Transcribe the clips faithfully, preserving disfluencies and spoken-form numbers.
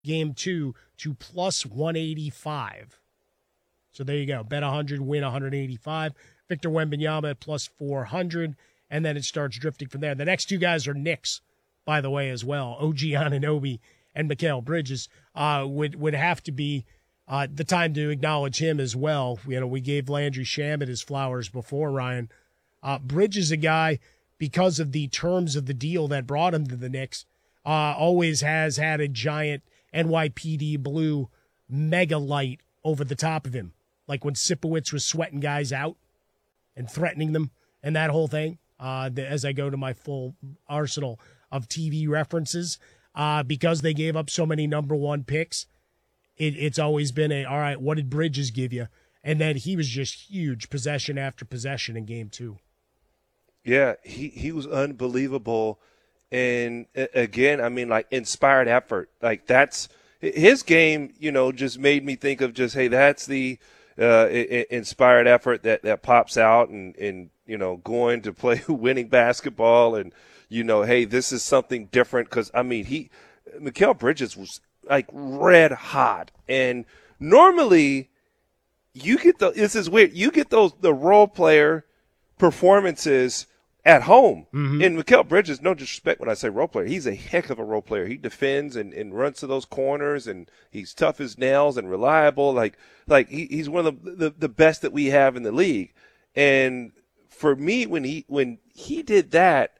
game two to plus one eighty-five. So there you go. Bet one hundred, win one eighty-five. Victor Wembanyama at plus four hundred, and then it starts drifting from there. The next two guys are Knicks, by the way, as well. O G Anunoby and Mikal Bridges uh, would, would have to be uh, the time to acknowledge him as well. You know, we gave Landry Shamet his flowers before, Ryan. Uh, Bridges, a guy, because of the terms of the deal that brought him to the Knicks, uh, always has had a giant N Y P D blue mega light over the top of him. Like when Sipowicz was sweating guys out and threatening them and that whole thing. Uh, the, as I go to my full arsenal of T V references, uh, because they gave up so many number one picks, it, it's always been a, all right, what did Bridges give you? And then he was just huge possession after possession in game two. Yeah, he, he was unbelievable. And again, I mean, like inspired effort. Like that's his game, you know, just made me think of just, hey, that's the uh, inspired effort that, that pops out and, and, you know, going to play winning basketball and, you know, hey, this is something different. Because, I mean, he, Mikal Bridges was like red hot. And normally you get the, this is weird, you get those, the role player performances at home. Mm-hmm. And Mikal Bridges, no disrespect when I say role player, he's a heck of a role player. He defends and, and runs to those corners, and he's tough as nails and reliable. Like, like he, he's one of the, the, the best that we have in the league. And for me, when he when he did that,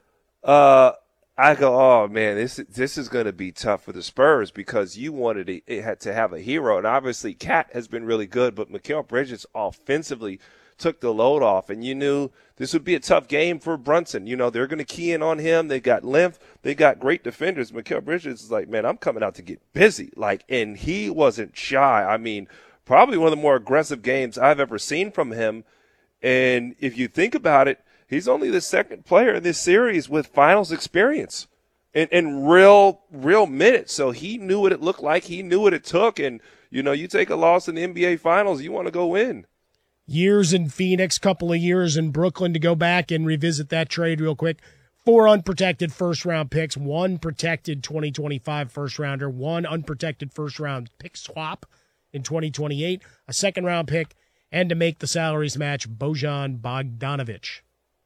uh, I go, oh man, this this is going to be tough for the Spurs because you wanted it, it had to have a hero, and obviously Cat has been really good, but Mikal Bridges offensively took the load off, and you knew this would be a tough game for Brunson. You know, they're going to key in on him. They got length. They got great defenders. Mikal Bridges is like, man, I'm coming out to get busy. Like, and he wasn't shy. I mean, probably one of the more aggressive games I've ever seen from him. And if you think about it, he's only the second player in this series with finals experience and, and real, real minutes. So he knew what it looked like. He knew what it took. And, you know, you take a loss in the N B A finals, you want to go win. Years in Phoenix, couple of years in Brooklyn, to go back and revisit that trade real quick. Four unprotected first-round picks, one protected twenty twenty-five first-rounder, one unprotected first-round pick swap in twenty twenty-eight, a second-round pick, and to make the salaries match, Bojan Bogdanovic.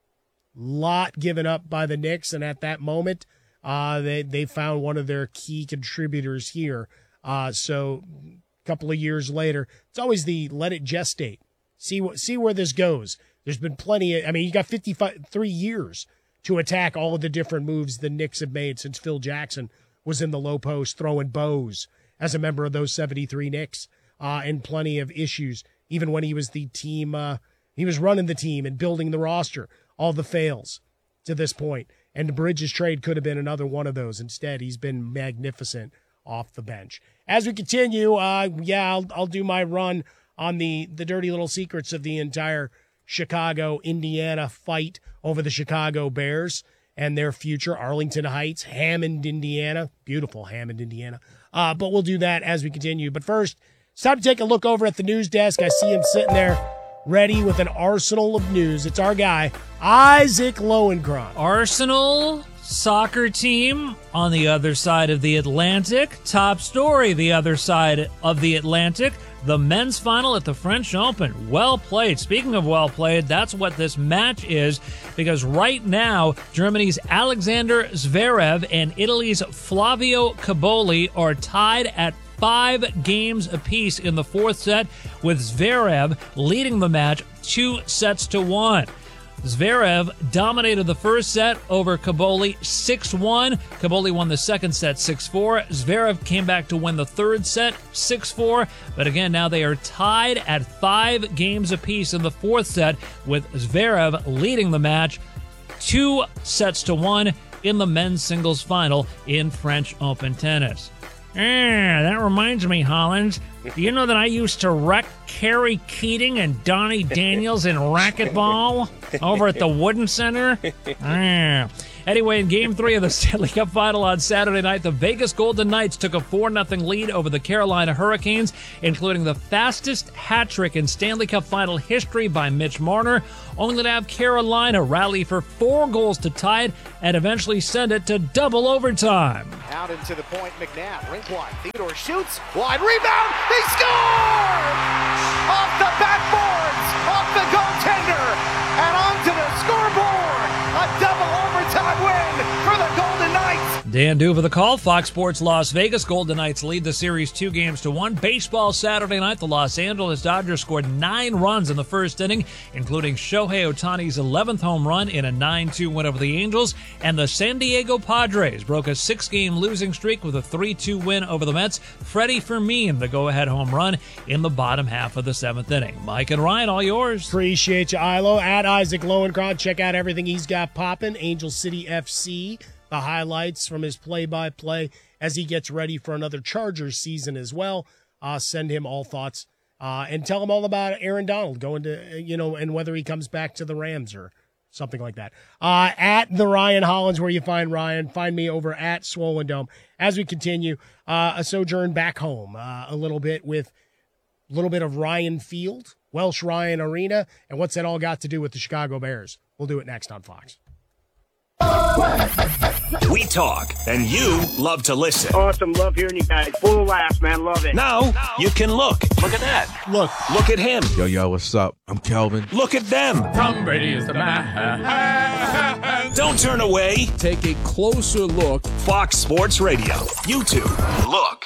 Lot given up by the Knicks, and at that moment, uh, they, they found one of their key contributors here. Uh, so a couple of years later, it's always the let it gestate. See what see where this goes. There's been plenty of, I mean, you got fifty-three years to attack all of the different moves the Knicks have made since Phil Jackson was in the low post throwing bows as a member of those seventy-three Knicks, uh, and plenty of issues, even when he was the team, uh, he was running the team and building the roster, all the fails to this point. And the Bridges trade could have been another one of those. Instead, he's been magnificent off the bench. As we continue, uh, yeah, I'll, I'll do my run on the, the dirty little secrets of the entire Chicago-Indiana fight over the Chicago Bears and their future. Arlington Heights, Hammond, Indiana. Beautiful Hammond, Indiana. Uh, but we'll do that as we continue. But first, it's time to take a look over at the news desk. I see him sitting there ready with an arsenal of news. It's our guy, Isaac Lowenkron. Arsenal soccer team on the other side of the Atlantic. Top story, the other side of the Atlantic. The men's final at the French Open. Well played. Speaking of well played, that's what this match is, because right now, Germany's Alexander Zverev and Italy's Flavio Cobolli are tied at five games apiece in the fourth set, with Zverev leading the match two sets to one. Zverev dominated the first set over Cobolli six one. Cobolli won the second set six four. Zverev came back to win the third set six four. But again, now they are tied at five games apiece in the fourth set, with Zverev leading the match two sets to one in the men's singles final in French Open tennis. Ah, that reminds me, Hollins, Do you know that I used to wreck Kerry Keating and Donnie Daniels in racquetball over at the Wooden Center? Ah. Anyway, in Game three of the Stanley Cup Final on Saturday night, the Vegas Golden Knights took a four nothing lead over the Carolina Hurricanes, including the fastest hat trick in Stanley Cup Final history by Mitch Marner, only to have Carolina rally for four goals to tie it and eventually send it to double overtime. Out into the point, McNabb, rink wide. Theodore shoots, wide rebound, they score! Off the backboards, off the goaltender, and onto the scoreboard. A double overtime win for the Golden Knights. Dan Duva the call. Fox Sports Las Vegas. Golden Knights lead the series two games to one. Baseball Saturday night. The Los Angeles Dodgers scored nine runs in the first inning, including Shohei Ohtani's eleventh home run in a nine two win over the Angels. And the San Diego Padres broke a six-game losing streak with a three two win over the Mets. Freddie Fermin, the go-ahead home run in the bottom half of the seventh inning. Mike and Ryan, all yours. Appreciate you, Ilo. At Isaac Lowenkron, check out everything he's got popping. Angel City F C. The highlights from his play-by-play as he gets ready for another Chargers season as well. Uh, send him all thoughts uh, and tell him all about Aaron Donald going to, you know, and whether he comes back to the Rams or something like that. Uh, at the Ryan Hollins, where you find Ryan, find me over at Swollen Dome. As we continue, uh, a sojourn back home uh, a little bit with a little bit of Ryan Field, Welsh Ryan Arena, and what's that all got to do with the Chicago Bears? We'll do it next on Fox. We talk, and you love to listen. Awesome. Love hearing you guys. Full of laughs, man. Love it. Now, you can look. Look at that. Look. Look at him. Yo, yo, what's up? I'm Kelvin. Look at them. Tom Brady is the man. Don't turn away. Take a closer look. Fox Sports Radio. YouTube. Look.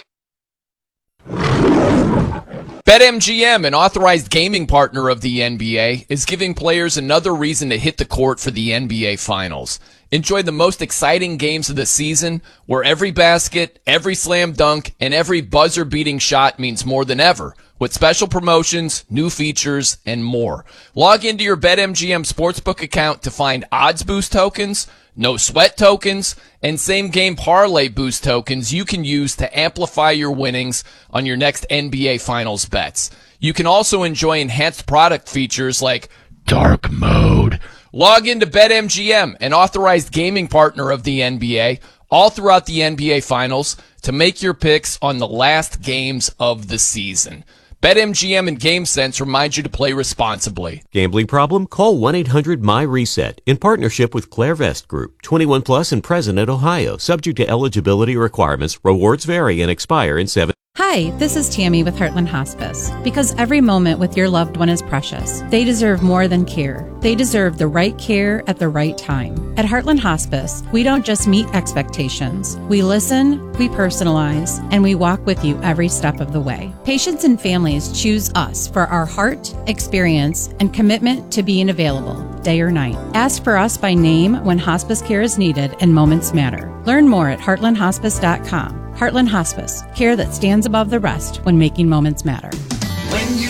BetMGM, an authorized gaming partner of the N B A, is giving players another reason to hit the court for the N B A Finals. Enjoy the most exciting games of the season, where every basket, every slam dunk, and every buzzer-beating shot means more than ever, with special promotions, new features, and more. Log into your BetMGM Sportsbook account to find odds boost tokens, no sweat tokens, and same game parlay boost tokens you can use to amplify your winnings on your next N B A Finals bets. You can also enjoy enhanced product features like dark mode. Log into BetMGM, an authorized gaming partner of the N B A, all throughout the N B A Finals to make your picks on the last games of the season. BetMGM and GameSense remind you to play responsibly. Gambling problem? Call one eight hundred M Y RESET in partnership with Clairvest Group. twenty-one plus and present in Ohio. Subject to eligibility requirements. Rewards vary and expire in seven. Hi, this is Tammy with Heartland Hospice. Because every moment with your loved one is precious. They deserve more than care. They deserve the right care at the right time. At Heartland Hospice, we don't just meet expectations. We listen, we personalize, and we walk with you every step of the way. Patients and families choose us for our heart, experience, and commitment to being available, day or night. Ask for us by name when hospice care is needed and moments matter. Learn more at heartland hospice dot com. Heartland Hospice, care that stands above the rest when making moments matter.